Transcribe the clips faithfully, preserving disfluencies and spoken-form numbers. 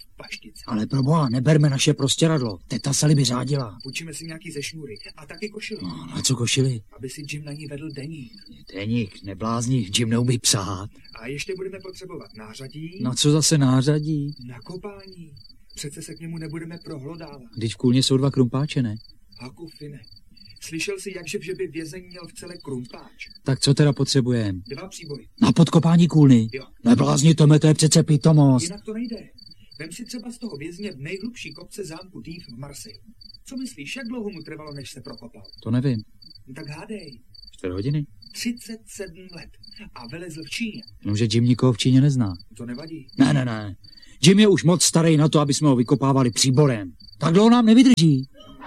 v paštice. Ale proboha, neberme naše prostěradlo. Teta Sally by řádila. Půjčíme si nějaký ze šňůry a taky košili. No, na co košili? Aby si Jim na ní vedl deník. Deník, neblázni, Jim neumí psát. A ještě budeme potřebovat nářadí. Na co zase nářadí? Na kopání. Přece se k němu nebudeme prohlodávat. Vždyť v kůlně jsou dva krumpáče, ne? Haku, Fine. Slyšel jsi, jakže že by vězeň měl v celé krumpáč? Tak co teda potřebujeme? Dva příbory. Na podkopání kůlny? Jo. Neblázni, Tome, to je přece pitomost. Jinak to nejde. Vem si třeba z toho vězně v nejhlubší kopce zámku Dives v Marseille. Co myslíš, jak dlouho mu trvalo, než se prokopal? To nevím. No tak hádej. Čtyři hodiny? třicet sedm let. A vylezl v Číně. No, že Jim nikoho v Číně nezná. To nevadí. Ne, ne, ne. Jim je už moc starý na to, aby jsme ho vykopávali příborem. Tak dlouho nám nevydrží.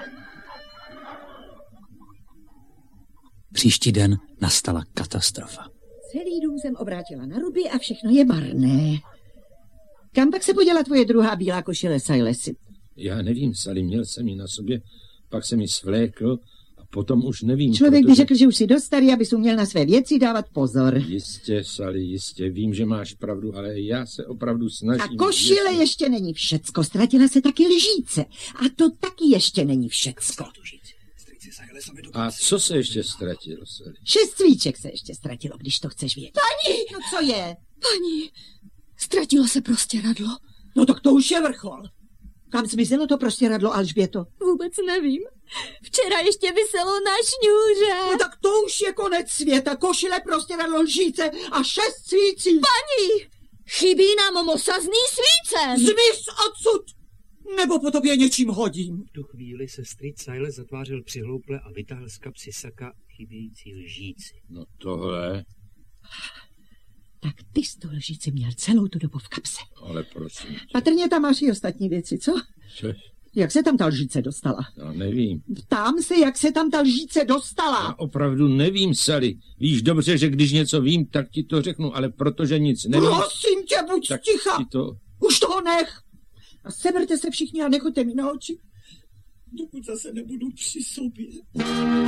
Příští den nastala katastrofa. Celý dům jsem obrátila na ruby a všechno je marné. Kam pak se poděla tvoje druhá bílá košile, Silesi? Já nevím, Sally, měl jsem ji na sobě, pak jsem ji svlékl a potom už nevím. Člověk protože... by řekl, že už si dost starý, abys uměl na své věci dávat pozor. Jistě, Sally, jistě, vím, že máš pravdu, ale já se opravdu snažím. A košile jestli... ještě není všecko, ztratila se taky lžíce. A to taky ještě není všecko. A co se ještě ztratilo, Sally? Šest svíček se ještě ztratilo, když to chceš vědět. Paní! No co je? Paní, ztratilo se prostěradlo. No tak to už je vrchol. Kam zmizelo to prostěradlo, Alžběto? Vůbec nevím. Včera ještě viselo na šňůře. No tak to už je konec světa. Košile, prostěradlo, lžíce a šest svící. Paní, chybí nám mosazný svícen. Zmiz odsud, nebo po tobě něčím hodím. V tu chvíli se strýc Silas zatvářil přihlouple a vytáhl z kapsy saka chybějící lžíci. No tohle... Tak ty jsi tu lžíci měl celou tu dobu v kapse. Ale prosím tě. Patrně tam máš i ostatní věci, co? Což? Jak se tam ta lžíce dostala? Já nevím. Ptám se, jak se tam ta lžíce dostala. Já opravdu nevím, Sally. Víš dobře, že když něco vím, tak ti to řeknu, ale protože nic nevím... Prosím tě, buď tak ticha. Ti to... Už toho nech. A seberte se všichni a nechoďte mi na oči, dokud zase nebudu při sobě.